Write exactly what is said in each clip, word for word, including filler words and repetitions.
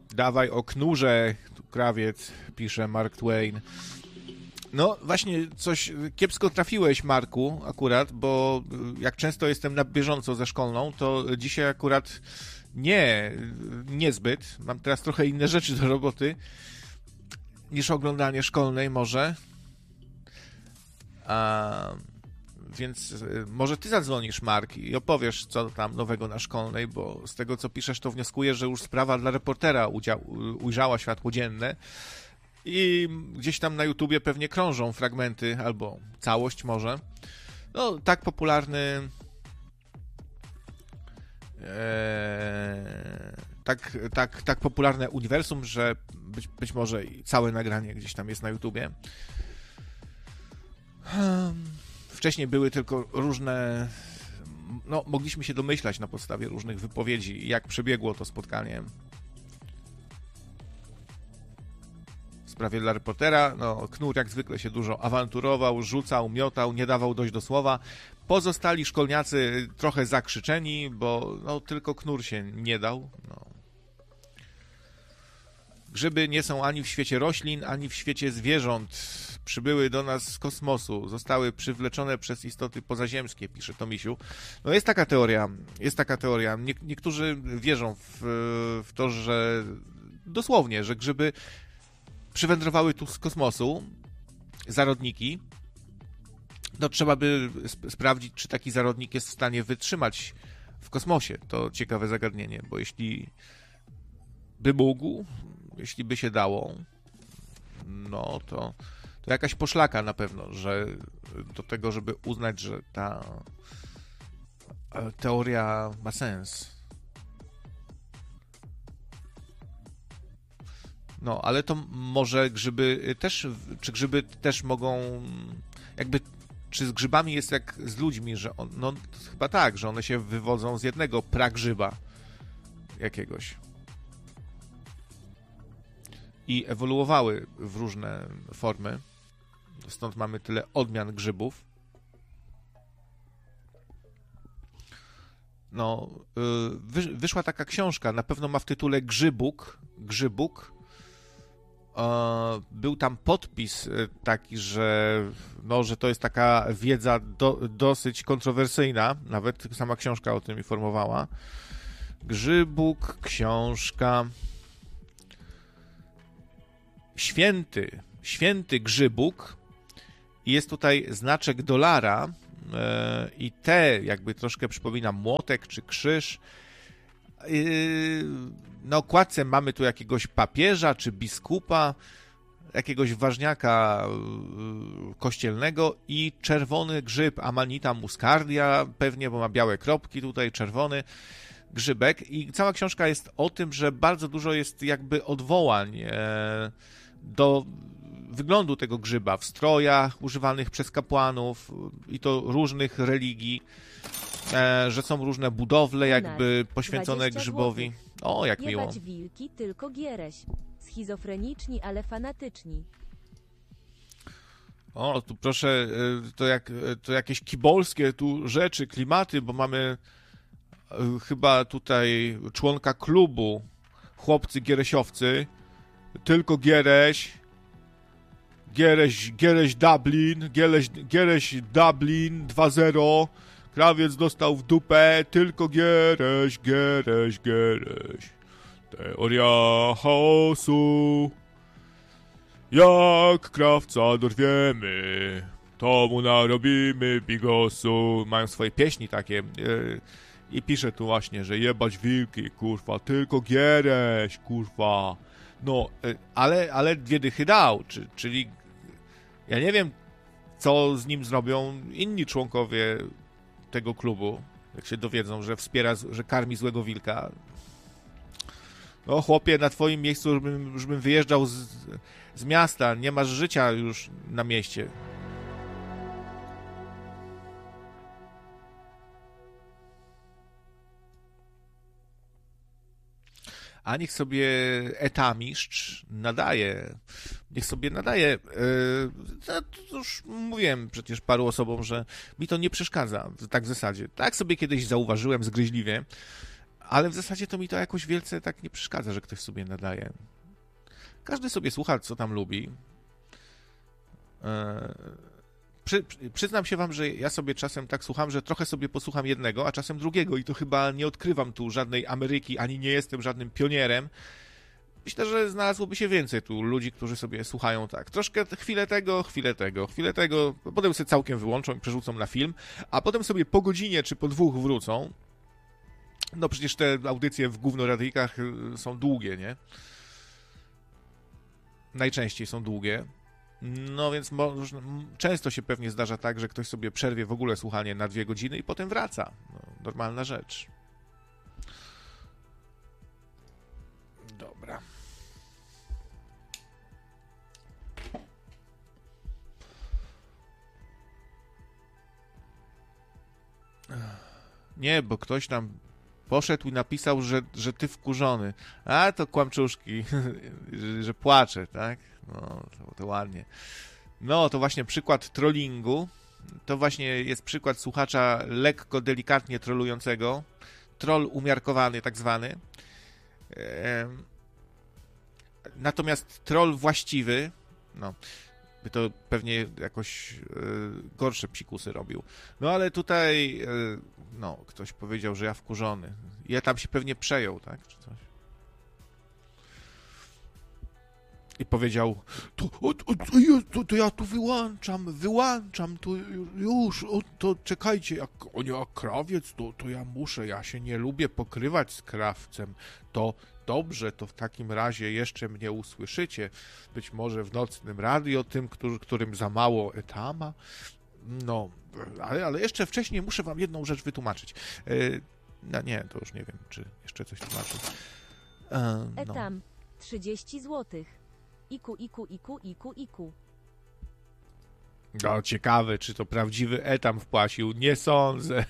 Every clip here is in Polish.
Dawaj o knurze, krawiec, pisze Mark Twain. No właśnie coś kiepsko trafiłeś, Marku, akurat, bo jak często jestem na bieżąco ze szkolną, to dzisiaj akurat nie, niezbyt. Mam teraz trochę inne rzeczy do roboty niż oglądanie szkolnej może. A, więc może ty zadzwonisz, Mark, i opowiesz, co tam nowego na szkolnej, bo z tego, co piszesz, to wnioskuję, że już sprawa dla reportera udział, ujrzała światło dzienne. I gdzieś tam na YouTubie pewnie krążą fragmenty, albo całość może. No, tak popularny... E, tak, tak, tak popularne uniwersum, że być, być może i całe nagranie gdzieś tam jest na YouTubie. Wcześniej były tylko różne... No, mogliśmy się domyślać na podstawie różnych wypowiedzi, jak przebiegło to spotkanie. W sprawie dla reportera, no, Knur jak zwykle się dużo awanturował, rzucał, miotał, nie dawał dojść do słowa. Pozostali szkolniacy trochę zakrzyczeni, bo no, tylko Knur się nie dał. No. Grzyby nie są ani w świecie roślin, ani w świecie zwierząt. Przybyły do nas z kosmosu, zostały przywleczone przez istoty pozaziemskie, pisze Tomisiu. No jest taka teoria, jest taka teoria. Nie, niektórzy wierzą w, w to, że dosłownie, że grzyby przywędrowały tu z kosmosu, zarodniki. No trzeba by sp- sprawdzić, czy taki zarodnik jest w stanie wytrzymać w kosmosie. To ciekawe zagadnienie, bo jeśli by mógł, jeśli by się dało, no to, to jakaś poszlaka na pewno, że do tego, żeby uznać, że ta teoria ma sens. No, ale to może grzyby też, czy grzyby też mogą, jakby, czy z grzybami jest jak z ludźmi, że on, no chyba tak, że one się wywodzą z jednego pragrzyba jakiegoś i ewoluowały w różne formy, stąd mamy tyle odmian grzybów. No, wyszła taka książka, na pewno ma w tytule Grzybuk, Grzybuk. Był tam podpis taki, że, no, że to jest taka wiedza do, dosyć kontrowersyjna, nawet sama książka o tym informowała. Grzybuk, książka. Święty, święty Grzybuk. I jest tutaj znaczek dolara i te jakby troszkę przypomina młotek czy krzyż. Na okładce mamy tu jakiegoś papieża czy biskupa, jakiegoś ważniaka kościelnego i czerwony grzyb Amanita muscardia, pewnie, bo ma białe kropki tutaj, czerwony grzybek. I cała książka jest o tym, że bardzo dużo jest jakby odwołań do wyglądu tego grzyba w strojach używanych przez kapłanów i to różnych religii, że są różne budowle jakby poświęcone grzybowi. O, jak miło. Jebać wilki, tylko giereś. Schizofreniczni, ale fanatyczni. O, tu proszę, to, jak, to jakieś kibolskie tu rzeczy, klimaty, bo mamy chyba tutaj członka klubu, chłopcy gieresiowcy, tylko giereś, giereś, giereś Dublin, giereś, giereś Dublin dwa zero, krawiec dostał w dupę, tylko giereś, giereś, giereś. Teoria chaosu. Jak krawca dorwiemy, to mu narobimy bigosu. Mają swoje pieśni takie. Yy, I pisze tu właśnie, że jebać wilki, kurwa, tylko giereś, kurwa. No, yy, ale, ale dwie dychy dał, czy, czyli ja nie wiem, co z nim zrobią inni członkowie tego klubu, jak się dowiedzą, że wspiera, że karmi złego wilka. No chłopie, na twoim miejscu już bym, już bym wyjeżdżał z, z miasta, nie masz życia już na mieście. A niech sobie etamistrz nadaje, niech sobie nadaje, yy, to już mówiłem przecież paru osobom, że mi to nie przeszkadza, tak w zasadzie. Tak sobie kiedyś zauważyłem zgryźliwie, ale w zasadzie to mi to jakoś wielce tak nie przeszkadza, że ktoś sobie nadaje. Każdy sobie słucha, co tam lubi. Przy, przy, przyznam się wam, że ja sobie czasem tak słucham, że trochę sobie posłucham jednego, a czasem drugiego i to chyba nie odkrywam tu żadnej Ameryki, ani nie jestem żadnym pionierem. Myślę, że znalazłoby się więcej tu ludzi, którzy sobie słuchają tak. Troszkę chwilę tego, chwilę tego, chwilę tego, potem sobie całkiem wyłączą i przerzucą na film, a potem sobie po godzinie czy po dwóch wrócą. No przecież te audycje w gównoradyjkach są długie, nie? Najczęściej są długie. No więc można, często się pewnie zdarza tak, że ktoś sobie przerwie w ogóle słuchanie na dwie godziny i potem wraca. No, normalna rzecz. Dobra. Nie, bo ktoś tam poszedł i napisał, że, że ty wkurzony. A, to kłamczuszki, że, że płacze, tak? No, to, to ładnie. No, to właśnie przykład trollingu. To właśnie jest przykład słuchacza lekko, delikatnie trollującego. Troll umiarkowany, tak zwany. Ehm, natomiast troll właściwy, no, by to pewnie jakoś y, gorsze psikusy robił. No, ale tutaj, y, no, ktoś powiedział, że ja wkurzony. Ja tam się pewnie przejął, tak? Czy coś. I powiedział, to, o, o, to, to ja tu wyłączam, wyłączam, to już, o, to czekajcie, jak oni a krawiec, to, to ja muszę, ja się nie lubię pokrywać z krawcem, to dobrze, to w takim razie jeszcze mnie usłyszycie, być może w nocnym radio, tym, który, którym za mało etama, no, ale, ale jeszcze wcześniej muszę wam jedną rzecz wytłumaczyć. Yy, no nie, to już nie wiem, czy jeszcze coś tłumaczyć. Yy, no. Etam, trzydzieści złotych. Iku, iku, iku, iku, iku. No, ciekawe, czy to prawdziwy Etam wpłacił. Nie sądzę.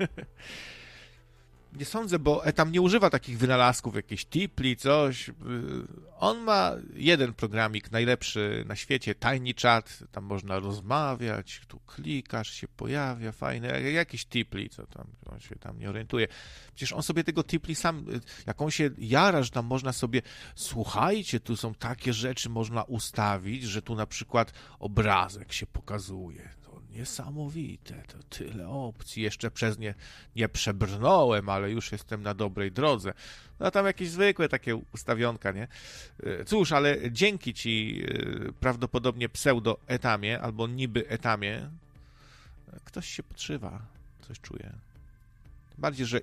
Nie sądzę, bo Etam nie używa takich wynalazków, jakieś tipli, coś. On ma jeden programik, najlepszy na świecie, Tiny Chat, tam można rozmawiać, tu klikasz, się pojawia, fajne, jakieś tipli, co tam, on się tam nie orientuje. Przecież on sobie tego tipli sam, jak on się jara, że tam można sobie, słuchajcie, tu są takie rzeczy można ustawić, że tu na przykład obrazek się pokazuje. Niesamowite, to tyle opcji. Jeszcze przez nie nie przebrnąłem, ale już jestem na dobrej drodze. No tam jakieś zwykłe takie ustawionka, nie? Cóż, ale dzięki ci prawdopodobnie pseudo-etamie, albo niby etamie, ktoś się podszywa, coś czuje. Bardziej, że